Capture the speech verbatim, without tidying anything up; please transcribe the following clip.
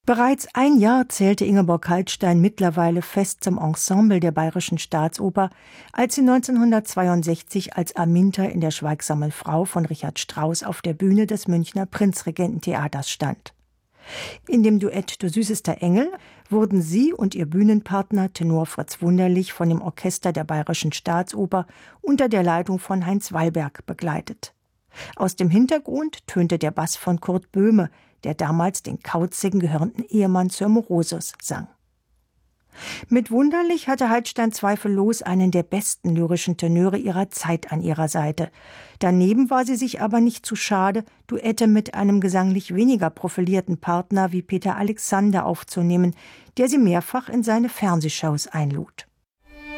Bereits ein Jahr zählte Ingeborg Kaltstein mittlerweile fest zum Ensemble der Bayerischen Staatsoper, als sie neunzehnhundertzweiundsechzig als Aminta in der Schweigsamen Frau von Richard Strauss auf der Bühne des Münchner Prinzregententheaters stand. In dem Duett Du süßester Engel wurden sie und ihr Bühnenpartner Tenor Fritz Wunderlich von dem Orchester der Bayerischen Staatsoper unter der Leitung von Heinz Wallberg begleitet. Aus dem Hintergrund tönte der Bass von Kurt Böhme, der damals den kauzigen gehörnten Ehemann zur Morosus sang. Mit Wunderlich hatte Kaltstein zweifellos einen der besten lyrischen Tenöre ihrer Zeit an ihrer Seite. Daneben war sie sich aber nicht zu schade, Duette mit einem gesanglich weniger profilierten Partner wie Peter Alexander aufzunehmen, der sie mehrfach in seine Fernsehshows einlud.